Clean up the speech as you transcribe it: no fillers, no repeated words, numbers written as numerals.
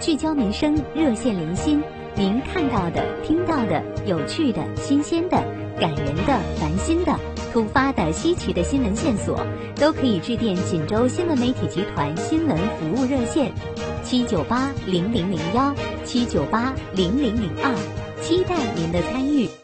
聚焦民生，热线连心。您看到的、听到的、有趣的、新鲜的、感人的、烦心的、突发的、稀奇的新闻线索，都可以致电锦州新闻媒体集团新闻服务热线7980001、7980002，期待您的参与。